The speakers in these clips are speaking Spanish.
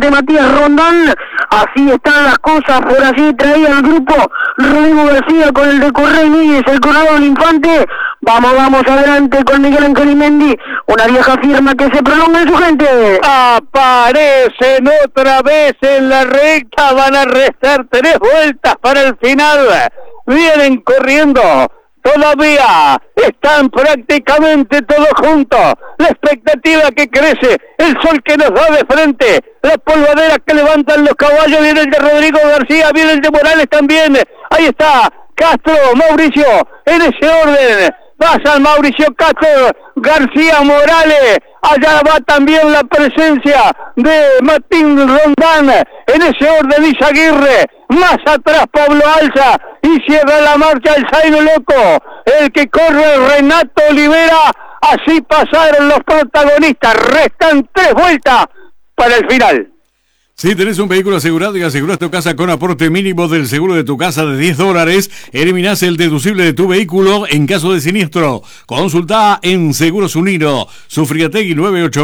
de Matías Rondán. Así están las cosas, por allí traía el grupo Rodrigo García con el de Correa y Núñez, el Coronado del Infante. Vamos adelante con Miguel Ángel Imendi, una vieja firma que se prolonga en su gente. Aparecen otra vez en la recta, van a restar 3 vueltas para el final. Vienen corriendo. Todavía están prácticamente todos juntos. La expectativa que crece, el sol que nos da de frente, las polvaderas que levantan los caballos. Viene el de Rodrigo García, viene el de Morales también. Ahí está Castro, Mauricio, en ese orden. Pasan Mauricio Castro, García, Morales. Allá va también la presencia de Martín Rondán. En ese orden Izaguirre. Más atrás Pablo Alza. Y cierra la marcha el Zaino Loco. El que corre Renato Olivera. Así pasaron los protagonistas. Restan 3 vueltas para el final. Si tenés un vehículo asegurado y aseguras tu casa con aporte mínimo del seguro de tu casa de $10, eliminás el deducible de tu vehículo en caso de siniestro. Consulta en Seguros Unido. Sufriategui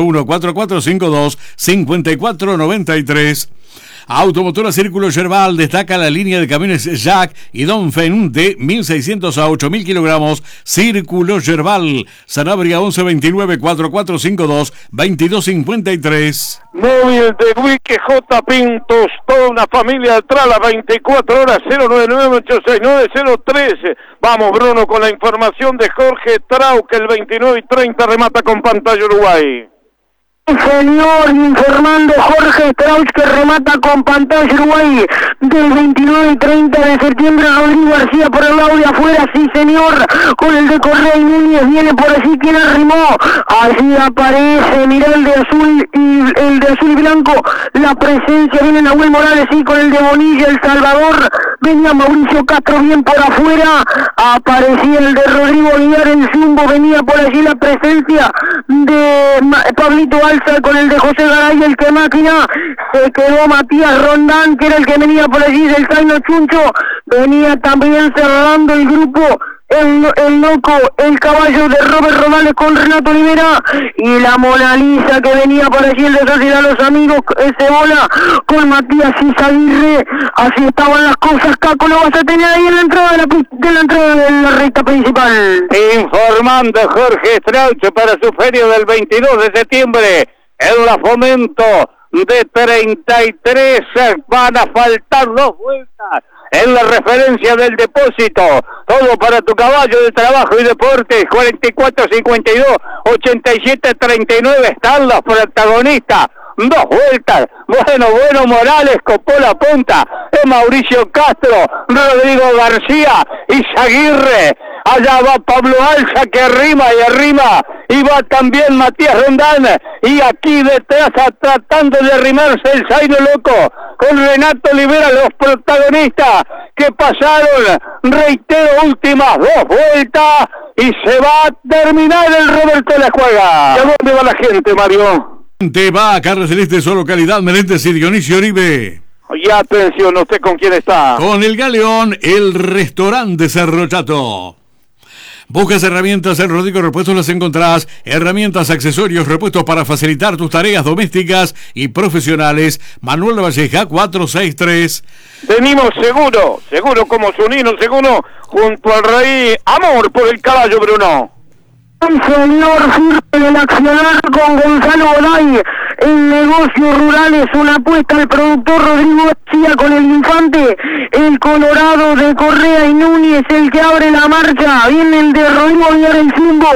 981-4452-5493. Automotora Círculo Yerbal destaca la línea de camiones Jack y Dongfeng de 1.600 a 8.000 kilogramos. Círculo Yerbal, Sanabria 1129-4452-2253. Móvil de Wiki J. Pintos, toda una familia atrás, las 24 horas, 099-869-013. Vamos, Bruno, con la información de Jorge Trauque, el 29:30 remata con pantalla Uruguay. Señor, informando Jorge Strauss, que remata con pantalla Uruguay del 29 y 30 de septiembre. Rodrigo García por el lado de afuera, sí señor, con el de Correa y Núñez. Viene por allí quien arrimó. Allí aparece, mira el de azul y blanco. La presencia viene Nahuel Morales, sí, con el de Bonilla, El Salvador. Venía Mauricio Castro bien por afuera. Aparecía el de Rodrigo Aguilar, el Zumbo. Venía por allí la presencia de Pablito Alza con el de José Garay, el que máquina. Se quedó Matías Rondán, que era el que venía por allí del Zaino Chuncho. Venía también cerrando el grupo el loco, el caballo de Robert Rodales con Renato Olivera, y la Mona Lisa que venía por allí, el de Sociedad Los Amigos, ese bola con Matías Izaguirre. Así estaban las cosas. Caco, lo vas a tener ahí en la entrada de la recta principal. Informando Jorge Strauch para su feria del 22 de septiembre en la Fomento de 33. Van a faltar 2 vueltas en la referencia del depósito. Todo para tu caballo de trabajo y deportes. 44-52-87-39 están los protagonistas. 2 vueltas. Bueno, Morales copó la punta. Es Mauricio Castro, Rodrigo García, Izaguirre. Allá va Pablo Alza, que arrima. Y va también Matías Rondán. Y aquí detrás, tratando de arrimarse el Zaino Loco con Renato Olivera, los protagonistas que pasaron, reitero, últimas 2 vueltas. Y se va a terminar el Roberto de la Juega. ¿Y a dónde va la gente, Mario? Te va a Carlos Celeste, su localidad, Meléndez y Dionisio Oribe. Y atención, ¿usted con quién está? Con el Galeón, el restaurante Cerro Chato. Buscas herramientas en Rodrigo Repuestos, las encontrás. Herramientas, accesorios, repuestos para facilitar tus tareas domésticas y profesionales. Manuel Valleja 463. Venimos seguro como Zunino, seguro, junto al rey. Amor por el caballo, Bruno. Señor, firme del accionar con Gonzalo Goday. En negocios rurales, una apuesta al productor Rodrigo García con el Infante, el Colorado de Correa y Núñez, el que abre la marcha. Viene el de Rodrigo Aguilar, el Zumbo,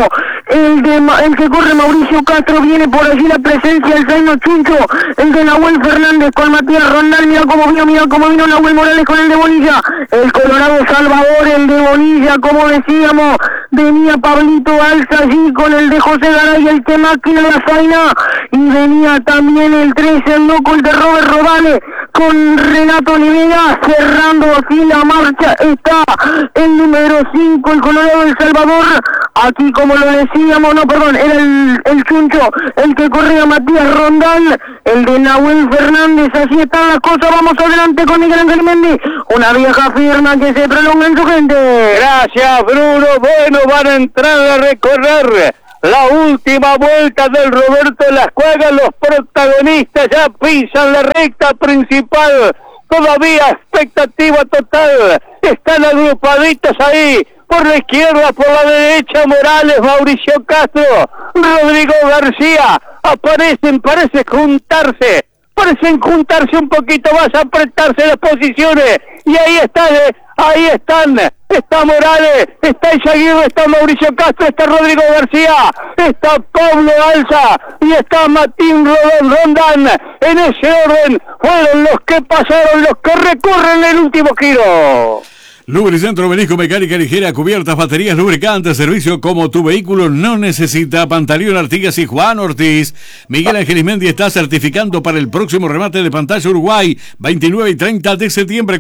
el que corre Mauricio Castro. Viene por allí la presencia del Zaino Chuncho, el de Nahuel Fernández con Matías Rondán. Mira cómo vino Nahuel Morales con el de Bonilla, el Colorado Salvador, el de Bonilla, como decíamos. Venía Pablito Alza allí con el de José Garay, el que máquina la faina. Y venía también el 13, el loco, el de Robert Rodales con Renato Olivera. Cerrando aquí la marcha está el número 5, el Colorado del Salvador. Aquí, como lo decíamos, era el Chuncho, el que corría Matías Rondán, el de Nahuel Fernández. Así están las cosas. Vamos adelante con Miguel Ángel Mendy, una vieja firma que se prolonga en su gente. Gracias, Bruno. Bueno, van a entrar a recorrer la última vuelta del Roberto Lascuaga. Los protagonistas ya pisan la recta principal. Todavía expectativa total. Están agrupaditos ahí. Por la izquierda, por la derecha, Morales, Mauricio Castro, Rodrigo García. Parecen juntarse un poquito más, apretarse las posiciones. Y ahí están. Está Morales, está Izaguirre, está Mauricio Castro, está Rodrigo García, está Pablo Alza y está Martín Rondán. En ese orden fueron los que pasaron, los que recorren el último giro. Lubricentro Obelisco, mecánica ligera, cubiertas, baterías, lubricantes, servicio como tu vehículo no necesita. Pantaleón Artigas y Juan Ortiz. Miguel Ángel Ismendi está certificando para el próximo remate de pantalla Uruguay, 29 y 30 de septiembre,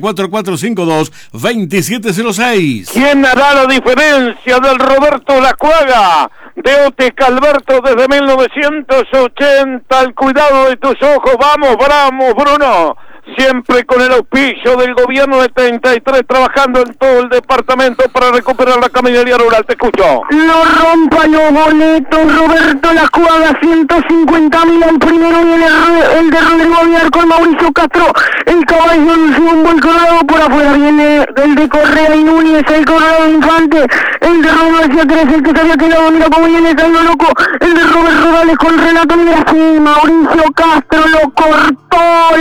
4452-2706. ¿Quién hará la diferencia del Roberto Lascuaga? De Óptica Alberto desde 1980, al cuidado de tus ojos. Vamos, Bruno. Siempre con el auspicio del gobierno de 33, trabajando en todo el departamento para recuperar la caminaría rural. Te escucho. No rompa los boletos, Roberto Lascuaga, 150.000 al primero, y el de Rodrigo Aguiar con Mauricio Castro. El caballo un buen Colorado por afuera, viene el de Correa y Núñez, el Colorado Infante, el de Rodrigo García, que es el que sabía que lado, mira cómo viene Salvo Loco, el de Robert Rodales con Renato, mira así, Mauricio Castro lo cortó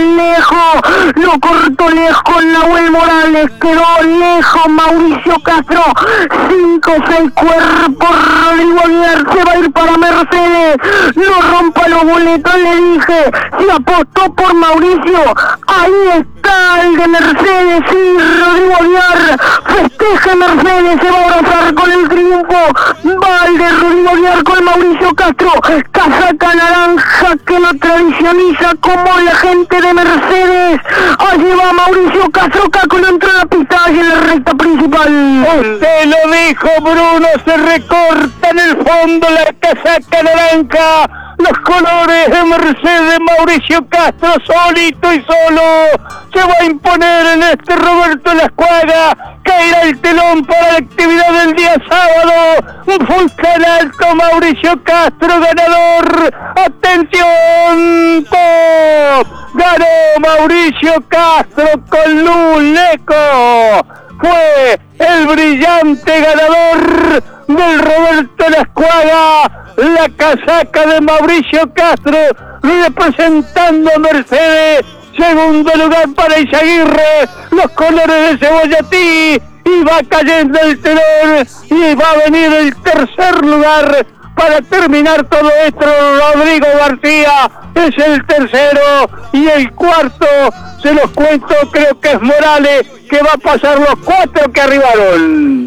lejos, Nahuel Morales, quedó lejos, Mauricio Castro, 5-6 cuerpos, Rodrigo Aguiar se va a ir para Mercedes, no rompa los boletos, le dije, si apostó por Mauricio, ahí está el de Mercedes, sí, Rodrigo Aguiar, festeja Mercedes, se va a abrazar con el triunfo, va el de Rodrigo Aguiar con Mauricio Castro, casaca naranja que lo tradicioniza como la gente de Mercedes. Allí va Mauricio Castro, Cáculo entró en la pista y en la recta principal. Usted lo dijo, Bruno, se recorta en el fondo la casaca naranja. Los colores de Mercedes, Mauricio Castro solito y solo se va a imponer en este Roberto Lascuaga. Caerá el telón para la actividad del día sábado. Un Fulcan alto, Mauricio Castro ganador. ¡Atención! ¡Top! Ganó Mauricio Castro con Luleco. Fue el brillante ganador del Roberto Lascuaga. La casaca de Mauricio Castro representando a Mercedes. Segundo lugar para Izaguirre, los colores de Cebollatí, y va cayendo el telón y va a venir el tercer lugar para terminar todo esto. Rodrigo García es el tercero y el cuarto, se los cuento, creo que es Morales, que va a pasar los 4 que arribaron.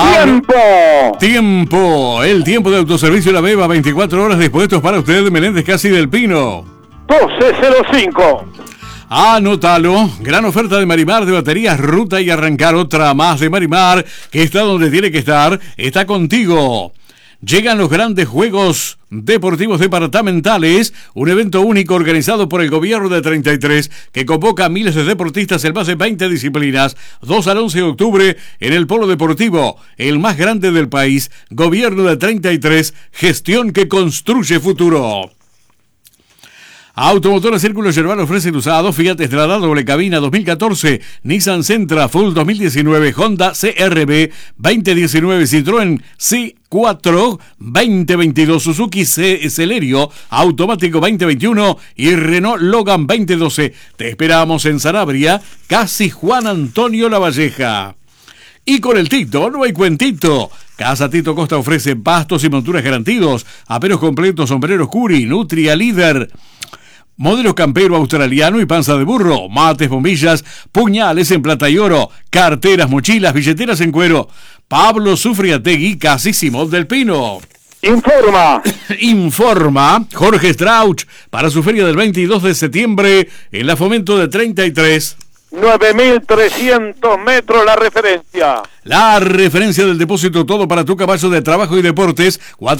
¡Tiempo! El tiempo de autoservicio La Beba, 24 horas dispuestos para usted, Meléndez Casi del Pino. 12:05. Anótalo, gran oferta de Marimar de baterías, ruta y arrancar. Otra más de Marimar, que está donde tiene que estar, está contigo. Llegan los grandes Juegos Deportivos Departamentales, un evento único organizado por el gobierno de 33 que convoca a miles de deportistas en más de 20 disciplinas. 2 al 11 de octubre en el Polo Deportivo, el más grande del país. Gobierno de 33, gestión que construye futuro. Automotora Círculo Yerbal ofrece el usado Fiat Strada doble cabina 2014, Nissan Sentra Full 2019, Honda CR-V 2019, Citroën C4 2022, Suzuki Celerio automático 2021 y Renault Logan 2012. Te esperamos en Sanabria, casi Juan Antonio Lavalleja. Y con el Tito, no hay cuentito. Casa Tito Costa ofrece pastos y monturas garantidos, aperos completos, sombreros Curi, Nutria Líder, modelos campero australiano y panza de burro, mates, bombillas, puñales en plata y oro, carteras, mochilas, billeteras en cuero. Pablo Sufriategui, Casi Simón del Pino. Informa Jorge Strauch para su feria del 22 de septiembre en la Fomento de 33. 9.300 metros la referencia. La referencia del depósito todo para tu caballo de trabajo y deportes,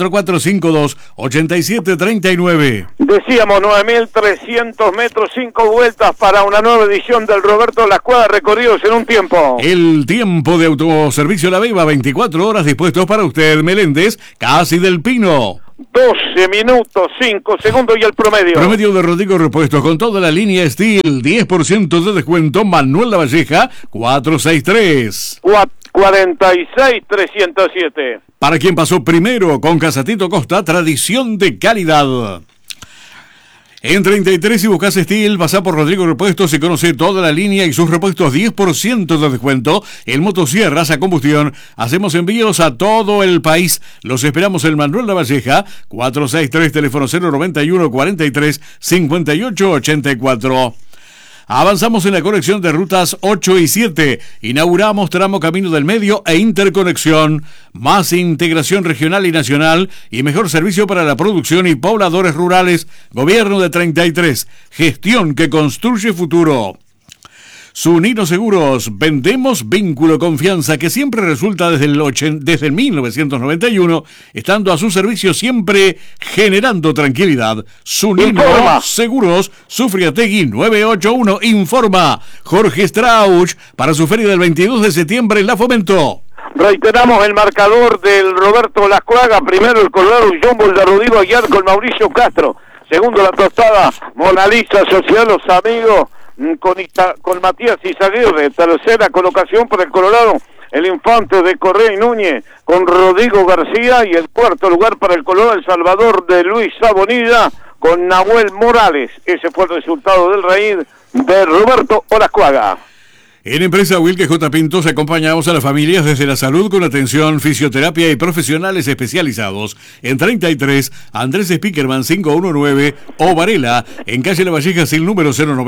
4452-8739. Decíamos 9.300 metros, 5 vueltas para una nueva edición del Roberto Lascuaga, recorridos en un tiempo. El tiempo de autoservicio La Beba, 24 horas dispuestos para usted, Meléndez, Casi del Pino. 12 minutos, 5 segundos y el promedio. Promedio de Rodrigo Repuestos con toda la línea Steel, 10% de descuento, Manuel Lavalleja, 463. 46-307. Para quien pasó primero con Casatito Costa, tradición de calidad. En 33, si buscas Steel, pasá por Rodrigo Repuestos y conoce toda la línea y sus repuestos 10% de descuento. En motosierras a combustión, hacemos envíos a todo el país. Los esperamos en Manuel Lavalleja, 463, teléfono 091 43 58 84. Avanzamos en la conexión de rutas 8 y 7. Inauguramos tramo Camino del Medio e interconexión. Más integración regional y nacional y mejor servicio para la producción y pobladores rurales. Gobierno de 33. Gestión que construye futuro. Sunino Seguros, vendemos vínculo confianza que siempre resulta desde el 1991, estando a su servicio siempre generando tranquilidad. Sunino Seguros, Sufriategui 981, informa Jorge Strauch para su feria del 22 de septiembre en La Fomento. Reiteramos el marcador del Roberto Lascuaga. Primero el Colorado Jumbo de Rodrigo Aguiar con Mauricio Castro. Segundo la tostada Mona Lisa, Sociedad Los Amigos con Matías Izaguirre. Tercera colocación para el Colorado, el Infante de Correa y Núñez con Rodrigo García. Y el cuarto lugar para el Colorado, El Salvador de Luis Sabonilla con Nahuel Morales. Ese fue el resultado del raíz de Roberto Lascuaga. En Empresa Wilke J. Pintos acompañamos a las familias desde la salud con atención, fisioterapia y profesionales especializados. En 33, Andrés Spickerman 519 o Varela, en calle La Valleja, sin número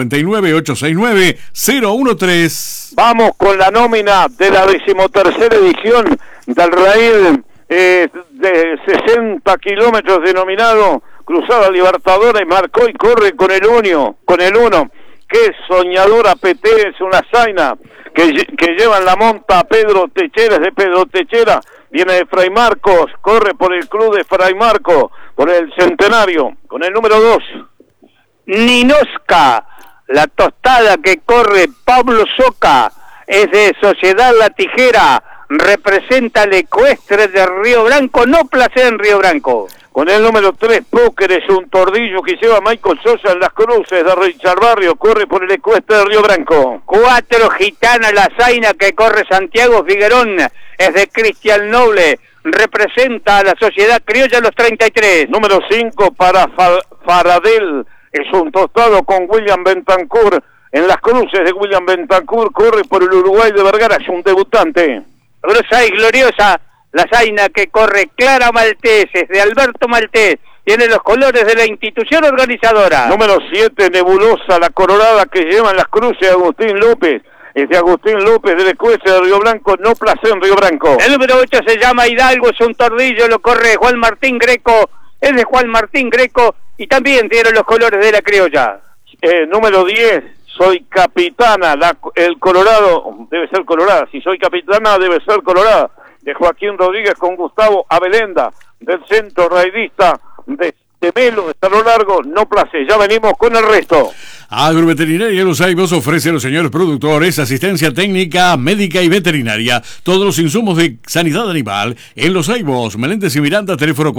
099-869-013. Vamos con la nómina de la 13ª edición del raíz de 60 kilómetros denominado Cruzada Libertadora, y marcó y corre con el uno. Qué soñadora PT, es una zaina que lleva en la monta Pedro Techera, es de Pedro Techera, viene de Fray Marcos, corre por el club de Fray Marcos, por el centenario, con el número 2. Ninosca, la tostada que corre Pablo Soca, es de Sociedad La Tijera, representa al ecuestre de Río Branco, no Placer en Río Branco. Con el número 3, Póker, es un tordillo que lleva Michael Sosa en las cruces de Richard Barrio, corre por el ecuestre de Río Branco. 4, Gitana, la zaina que corre Santiago Figuerón, es de Cristian Noble, representa a la Sociedad Criolla Los 33. Número 5, para Faradel, es un tostado con William Bentancur, en las cruces de William Bentancur, corre por el Uruguay de Vergara, es un debutante. Grosa y gloriosa, la zaina que corre Clara Maltés, es de Alberto Maltés, tiene los colores de la institución organizadora. Número 7, Nebulosa, la colorada que lleva en las cruces Agustín López, es de Agustín López del ecuestre de Río Branco, no Placer en Río Branco. El número 8 se llama Hidalgo, es un tordillo, lo corre Juan Martín Greco, es de Juan Martín Greco y también tiene los colores de la criolla. Número 10, Soy Capitana, el Colorado, debe ser colorada, si soy capitana debe ser colorada, de Joaquín Rodríguez con Gustavo Abelenda, del centro raidista de Melo, de Cerro Largo, no Place. Ya venimos con el resto. Agroveterinaria Los Aibos ofrece a los señores productores asistencia técnica, médica y veterinaria. Todos los insumos de sanidad animal en Los Aibos. Meléndez y Miranda, teléfono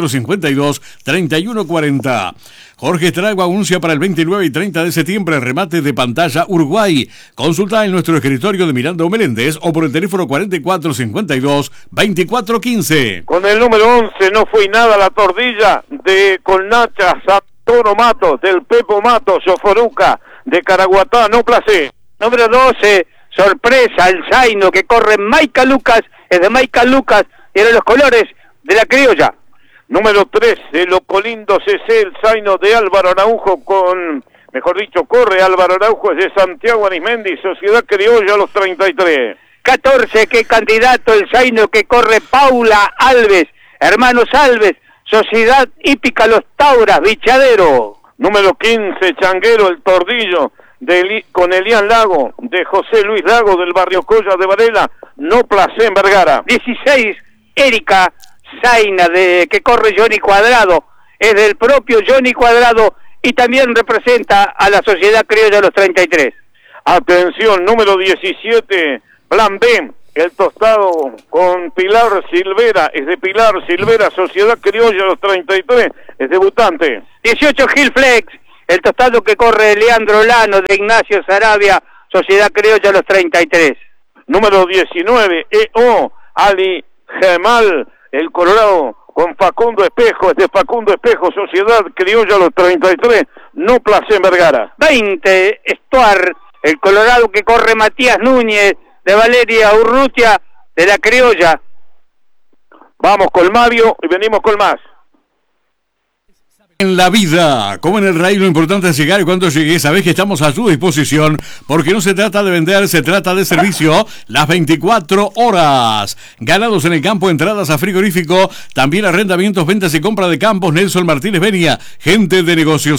4452-3140. Jorge Estrago anuncia para el 29 y 30 de septiembre remate de pantalla Uruguay. Consulta en nuestro escritorio de Miranda o Meléndez o por el teléfono 4452-2415. Con el número 11, No Fue Nada, la tordilla de Colnacha, Santoro Matos, del Pepo Matos, Soforuca, de Caraguatá, no Place. Número 12, Sorpresa, el zaino que corre Maica Lucas, es de Maica Lucas, tiene los colores de la criolla. Número 13, Locolindo CC, el zaino de Álvaro Araujo corre Álvaro Araujo, es de Santiago Arismendi, Sociedad Criolla Los 33. 14, qué candidato, el zaino que corre Paula Alves, Hermanos Alves, Sociedad Hípica Los Tauras, Bichadero. Número 15, Changuero, el tordillo, con Elian Lago, de José Luis Lago, del barrio Colla de Varela, no placé en Vergara. 16, Erika Zaina, que corre Johnny Cuadrado, es del propio Johnny Cuadrado y también representa a la Sociedad Criolla Los 33. Atención, número 17, Plan B, el tostado con Pilar Silvera, es de Pilar Silvera, Sociedad Criolla Los 33, es debutante. 18, Gil Flex, el tostado que corre Leandro Lano, de Ignacio Sarabia, Sociedad Criolla Los 33. Número 19, EO, Ali Gemal, el Colorado, con Facundo Espejo, es de Facundo Espejo, Sociedad Criolla Los 33, no placé en Vergara. 20, Stuart, el Colorado que corre Matías Núñez, de Valeria Urrutia, de la Criolla. Vamos con Mario y venimos con más. En la vida, como en el rey, lo importante es llegar y cuando llegue, sabés que estamos a su disposición, porque no se trata de vender, se trata de servicio las 24 horas. Ganados en el campo, entradas a frigorífico, también arrendamientos, ventas y compra de campos. Nelson Martínez Benia, gente de negocio,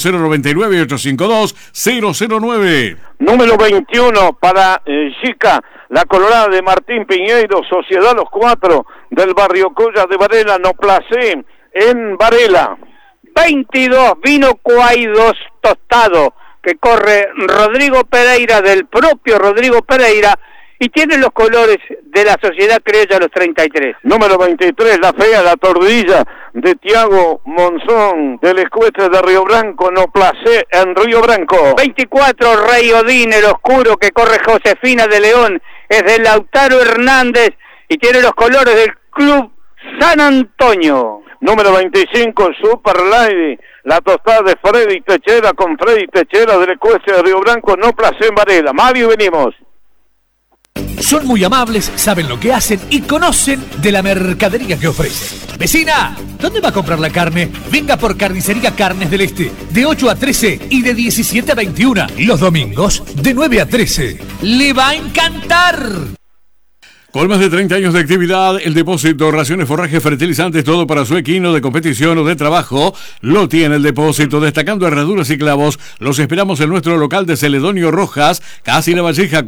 099-852-009. Número 21 para Chica, la Colorada de Martín Piñeiro, Sociedad Los 4 del barrio Colla de Varela, no placé en Varela. 22, Vino Cuaidos Tostado, que corre Rodrigo Pereira, del propio Rodrigo Pereira, y tiene los colores de la Sociedad Criolla Los 33. Número 23, La Fea, la Tordilla, de Tiago Monzón, del Escuestre de Río Branco, no placé en Río Branco. 24, Rey Odín, el Oscuro, que corre Josefina de León, es de Lautaro Hernández, y tiene los colores del Club San Antonio. Número 25, Super Lady, la tostada de Freddy Techera, con Freddy Techera del Escuestre de Río Branco, no placé en Varela. Mario, venimos. Son muy amables, saben lo que hacen y conocen de la mercadería que ofrecen. Vecina, ¿dónde va a comprar la carne? Venga por Carnicería Carnes del Este, de 8 a 13 y de 17 a 21. Los domingos, de 9 a 13. ¡Le va a encantar! Con más de 30 años de actividad, el depósito, raciones, forraje, fertilizantes, todo para su equino de competición o de trabajo, lo tiene el depósito. Destacando herraduras y clavos, los esperamos en nuestro local de Celedonio Rojas, casi La Valleja,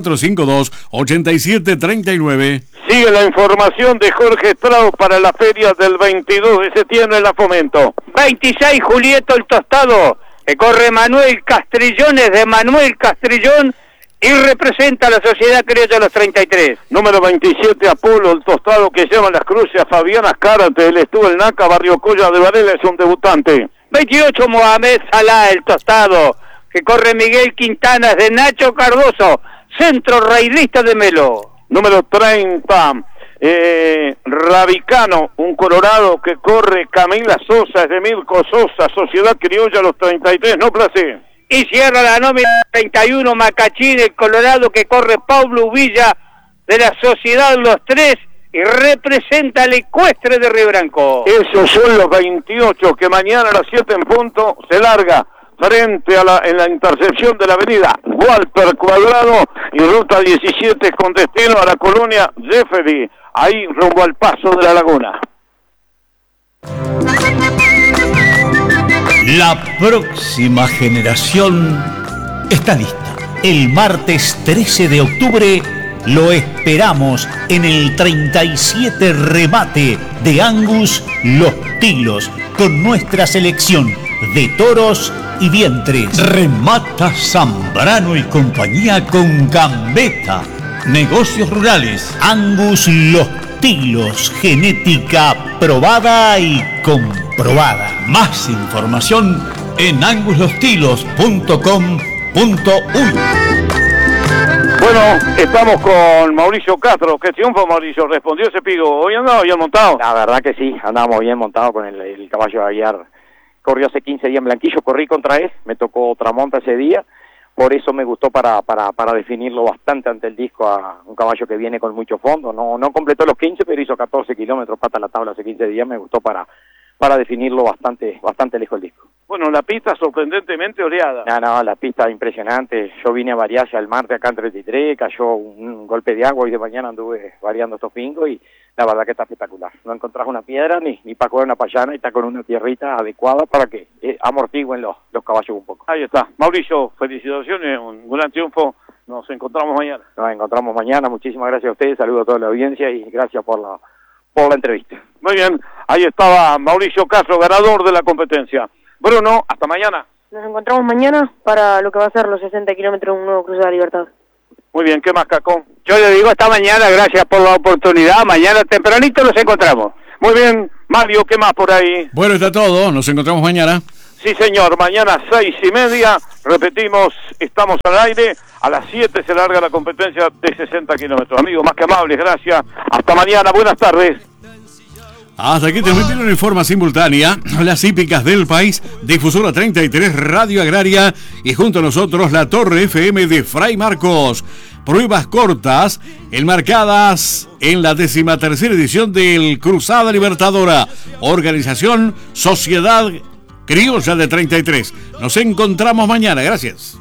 4452-8739. Sigue la información de Jorge Estrado para la feria del 22 de septiembre en la Fomento. 26, Julieto el Tostado, que corre Manuel Castrillones, de Manuel Castrillón, y representa a la Sociedad Criolla Los 33. Número 27, Apolo, el tostado que llevan las cruces a Fabián Azcárate, el estuvo el Naca, barrio Colla de Varela, es un debutante. 28, Mohamed Salah, el tostado, que corre Miguel Quintanas, de Nacho Cardoso, centro raidista de Melo. Número 30, Rabicano, un colorado que corre Camila Sosa, es de Mirko Sosa, Sociedad Criolla Los 33, no placé. Y cierra la nómina 31, Macachín, el colorado que corre Pablo Villa, de la Sociedad Los 3, y representa al Ecuestre de Río Branco. Esos son los 28 que mañana a las 7 en punto se larga frente a en la intercepción de la avenida Walter Cuadrado y ruta 17 con destino a la colonia Jeffrey, ahí rumbo al Paso de la Laguna. La próxima generación está lista. El martes 13 de octubre lo esperamos en el 37 remate de Angus Los Tilos, con nuestra selección de toros y vientres. Remata Zambrano y compañía con Gambetta. Negocios rurales. Angus Los Tilos, genética probada y comprobada. Más información en anguslostilos.com.uy. Bueno, estamos con Mauricio Castro. ¿Qué triunfo, Mauricio? Respondió ese pigo. ¿Hoy andaba bien montado? La verdad que sí, andábamos bien montados con el caballo de Aguiar. Corrió hace 15 días en Blanquillo, corrí contra él, me tocó otra monta ese día, por eso me gustó para definirlo bastante ante el disco, a un caballo que viene con mucho fondo. No completó los 15, pero hizo 14 kilómetros pata a la tabla hace 15 días, me gustó para para definirlo bastante lejos el disco. Bueno, la pista sorprendentemente oreada. No, la pista impresionante. Yo vine a variar ya el martes acá en 33, cayó un golpe de agua y de mañana anduve variando estos pingos y la verdad que está espectacular. No encontrás una piedra ni para coger una payana y está con una tierrita adecuada para que amortigüen los caballos un poco. Ahí está. Mauricio, felicitaciones, un gran triunfo. Nos encontramos mañana. Nos encontramos mañana. Muchísimas gracias a ustedes. Saludo a toda la audiencia y gracias por la entrevista. Muy bien. Ahí estaba Mauricio Castro, ganador de la competencia. Bruno, hasta mañana. Nos encontramos mañana para lo que va a ser los 60 kilómetros de un nuevo Cruce de la Libertad. Muy bien, ¿qué más, Caco? Yo le digo hasta mañana, gracias por la oportunidad. Mañana tempranito nos encontramos. Muy bien, Mario, ¿qué más por ahí? Bueno, está todo. Nos encontramos mañana. Sí, señor. Mañana 6:30. Repetimos, estamos al aire. A las 7 se larga la competencia de 60 kilómetros. Amigos, más que amables, gracias. Hasta mañana. Buenas tardes. Hasta aquí transmitieron en forma simultánea las hípicas del país, Difusora 33 Radio Agraria y junto a nosotros la Torre FM de Fray Marcos. Pruebas cortas enmarcadas en la 13ª edición del Cruzada Libertadora. Organización Sociedad Criolla de 33. Nos encontramos mañana. Gracias.